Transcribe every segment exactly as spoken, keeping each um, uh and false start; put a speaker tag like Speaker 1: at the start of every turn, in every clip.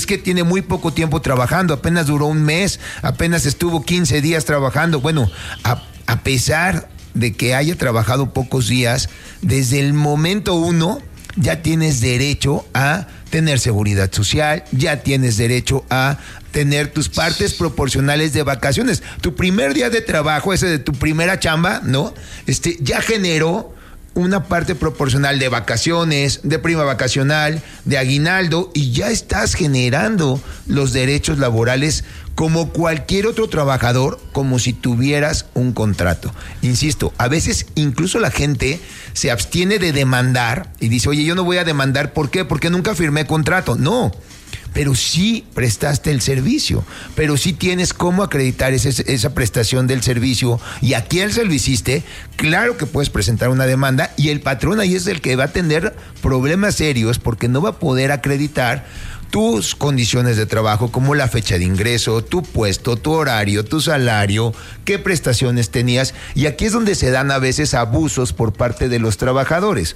Speaker 1: que tiene muy poco tiempo trabajando, apenas duró un mes, apenas estuvo quince días trabajando. Bueno, a, a pesar de que haya trabajado pocos días, desde el momento uno ya tienes derecho a tener seguridad social, ya tienes derecho a tener tus partes proporcionales de vacaciones. Tu primer día de trabajo, ese de tu primera chamba, ¿no? Este, ya generó una parte proporcional de vacaciones, de prima vacacional, de aguinaldo, y ya estás generando los derechos laborales como cualquier otro trabajador, como si tuvieras un contrato. Insisto, a veces incluso la gente se abstiene de demandar y dice, oye, yo no voy a demandar, ¿por qué? Porque nunca firmé contrato. No, pero sí prestaste el servicio, pero sí tienes cómo acreditar ese, esa prestación del servicio y a quién se lo hiciste. Claro que puedes presentar una demanda y el patrón ahí es el que va a tener problemas serios porque no va a poder acreditar tus condiciones de trabajo, como la fecha de ingreso, tu puesto, tu horario, tu salario, qué prestaciones tenías. Y aquí es donde se dan a veces abusos por parte de los trabajadores.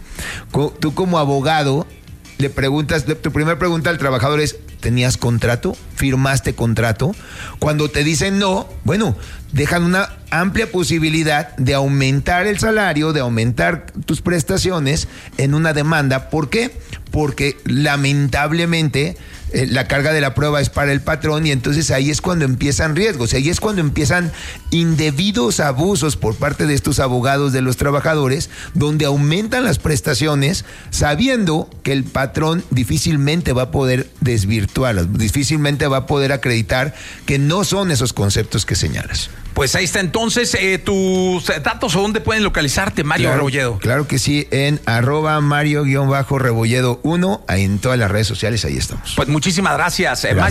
Speaker 1: Tú como abogado le preguntas, tu primera pregunta al trabajador es, ¿tenías contrato? ¿Firmaste contrato? Cuando te dicen no, bueno, dejan una amplia posibilidad de aumentar el salario, de aumentar tus prestaciones en una demanda. ¿Por qué? Porque lamentablemente eh, la carga de la prueba es para el patrón y entonces ahí es cuando empiezan riesgos, ahí es cuando empiezan indebidos abusos por parte de estos abogados de los trabajadores, donde aumentan las prestaciones sabiendo que el patrón difícilmente va a poder desvirtuarlas, difícilmente va a poder acreditar que no son esos conceptos que señalas.
Speaker 2: Pues ahí está entonces, eh, tus datos o dónde pueden localizarte, Mario
Speaker 1: claro,
Speaker 2: Rebolledo.
Speaker 1: Claro que sí, en arroba Mario-Rebolledo uno, en todas las redes sociales, ahí estamos.
Speaker 2: Pues muchísimas gracias, eh,
Speaker 1: gracias.
Speaker 2: Mario.